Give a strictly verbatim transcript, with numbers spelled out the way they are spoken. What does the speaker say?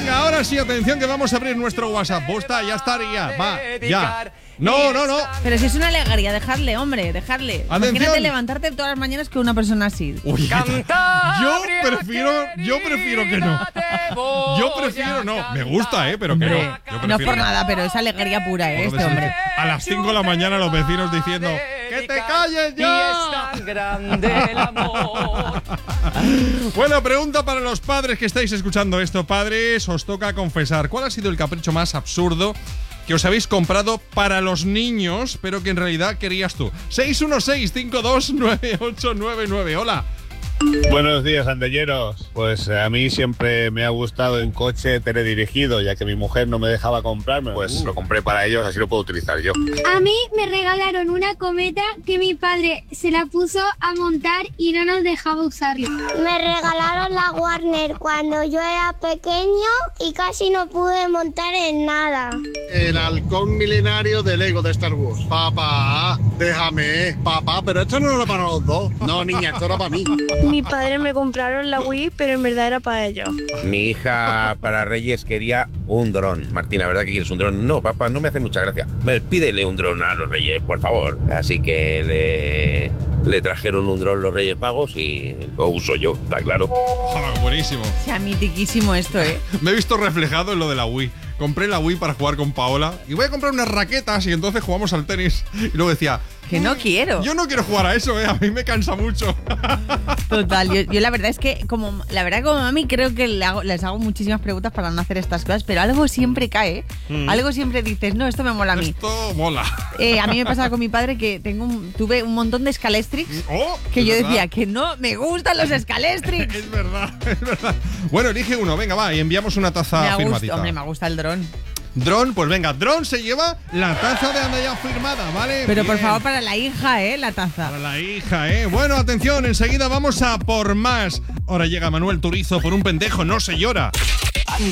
Venga, ahora sí, atención que vamos a abrir nuestro WhatsApp. Bosta, ya estaría. Va, ya. No, no, no. Pero si es una alegría, dejarle, hombre, dejarle. Atención. Imagínate levantarte todas las mañanas con una persona así. Uy, yo prefiero, yo prefiero que no. Yo prefiero no. Me gusta, eh, pero que no. Yo No es por prefiero nada, pero es alegría pura, eh, este hombre. A las cinco de la mañana los vecinos diciendo ¡que te calles ya! Y es tan grande el amor. Bueno, pregunta para los padres que estáis escuchando esto. Padres, os toca confesar. ¿Cuál ha sido el capricho más absurdo que os habéis comprado para los niños, pero que en realidad querías tú? seis uno seis, cinco dos nueve ocho nueve nueve. Hola. Buenos días, andelleros. Pues eh, a mí siempre me ha gustado un coche teledirigido, ya que mi mujer no me dejaba comprarme. Pues uh. lo compré para ellos, así lo puedo utilizar yo. A mí me regalaron una cometa que mi padre se la puso a montar y no nos dejaba usarla. Me regalaron la Warner cuando yo era pequeño y casi no pude montar en nada. El halcón milenario de Lego de Star Wars. Papá, déjame. Papá, pero esto no era para los dos. No, niña, esto era para mí. Mi padre me compraron la Wii, pero en verdad era para ellos. Mi hija para Reyes quería un dron. Martina, ¿verdad que quieres un dron? No, papá, no me hace mucha gracia. Me pídele un dron a los Reyes, por favor. Así que le, le trajeron un dron los Reyes Magos y lo uso yo, está claro. Oh, buenísimo. O sea, mitiquísimo esto, ¿eh? Me he visto reflejado en lo de la Wii. Compré la Wii para jugar con Paola y voy a comprar unas raquetas y entonces jugamos al tenis. Y luego decía... Que no quiero. Yo no quiero jugar a eso, ¿eh? A mí me cansa mucho. Total, yo, yo la verdad es que como la verdad como mami creo que le hago, les hago muchísimas preguntas para no hacer estas cosas, pero algo siempre cae, mm. algo siempre dices, no, esto me mola a mí. Esto mola. Eh, a mí me pasaba con mi padre que tengo un, tuve un montón de Scalestrix oh, que yo verdad. decía que no me gustan los Scalestrix. Es verdad, es verdad. Bueno, elige uno, venga, va, y enviamos una taza me firmadita. Gusta, hombre, me gusta el dron. Dron, pues venga, Dron se lleva la taza de Anda Ya firmada, ¿vale? Pero Bien. por favor, para la hija, ¿eh? La taza. Para la hija, ¿eh? Bueno, atención, enseguida vamos a por más. Ahora llega Manuel Turizo, por un pendejo no se llora.